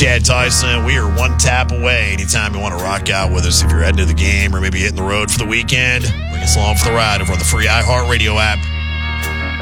Chad Tyson. We are one tap away anytime you want to rock out with us. If you're heading to the game or maybe hitting the road for the weekend, bring us along for the ride over on the free iHeartRadio app.